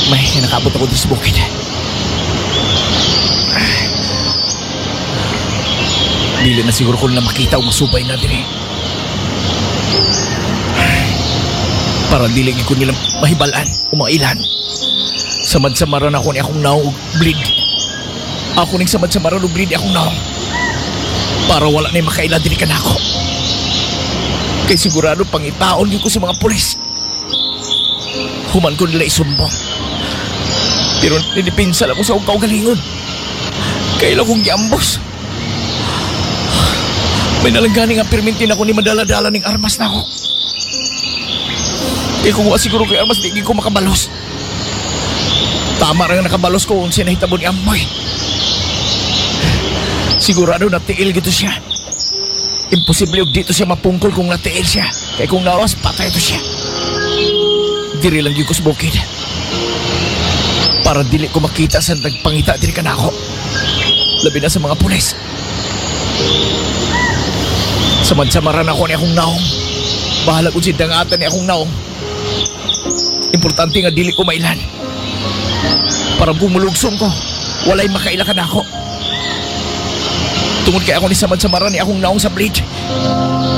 May nakabot ako sa bukid. Dili na siguro ko na makita o masubay na diri. Para dili ko nilang mahibalan o mailan. Samad-samaran ako ni akong naong bleed. Ako ning samad-samaran o bleed akong naong. Para wala na makaila diri ka na ako. Kay sigurado pangitaon ko sa mga pulis. Human ko nila isumbong. Pero nilipinsa lang ko sa ukaw galingon. Kailan kong giambos. May nalanggani nga permintin ako ni madala-dala ng armas na ako. Kaya kung siguro kay armas, di ko makabalos. Tama rin nakabalos ko kung sinahitabo ni Amoy. Sigurado natiil gito siya. Imposible og dito siya mapungkol kung natiil siya. Kaya kung nawas, patay ito siya. Diri lang yun ko sa bukid. Para dili ko makita sa nagpangita diri ka na ako. Labi na sa mga pulis. Samad-samaran ako ni akong naong. Bahala ko si dangatan ni akong naong. Importante nga dili ko mailan. Para bumulugsong ko, walay makaila ka na ako. Tungod kay ako ni samad-samaran ni akong naong sa bridge.